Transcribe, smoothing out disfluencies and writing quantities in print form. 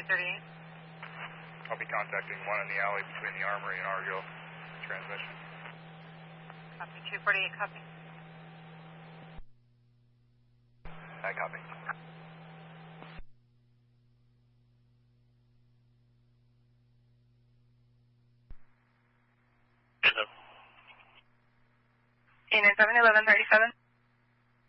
238. I'll be contacting one in the alley between the Armory and Argo transmission. Copy, 248, copy. I copy. Unit 71137.